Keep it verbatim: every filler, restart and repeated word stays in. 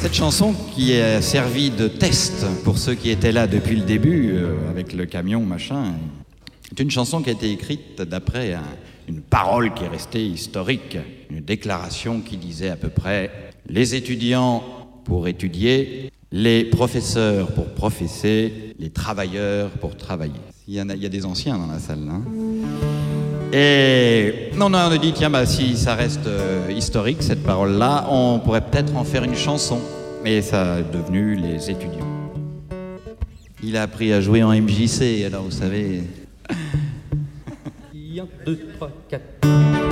Cette chanson qui a servi de test pour ceux qui étaient là depuis le début, euh, avec le camion, machin, c'est une chanson qui a été écrite d'après un, une parole qui est restée historique, une déclaration qui disait à peu près « Les étudiants pour étudier, les professeurs pour professer, les travailleurs pour travailler ». Il y, en a, il y a des anciens dans la salle, là. Et non, non, on a dit, tiens, bah, si ça reste euh, historique, cette parole-là, on pourrait peut-être en faire une chanson. Mais ça est devenu les étudiants. Il a appris à jouer en M J C, alors vous savez... un, deux, trois, quatre...